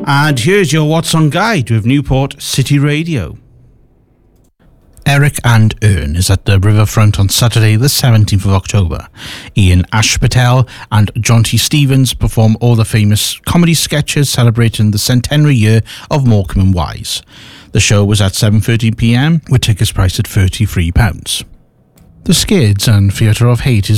And here's your What's On Guide with Newport City Radio. Eric and Ern is at the Riverfront on Saturday the 17th of October. Ian Ashpatel and John T. Stevens perform all the famous comedy sketches celebrating the centenary year of Morecambe and Wise. The show was at 7:30 p.m, with tickets priced at £33. The Skids and Theatre of Hate is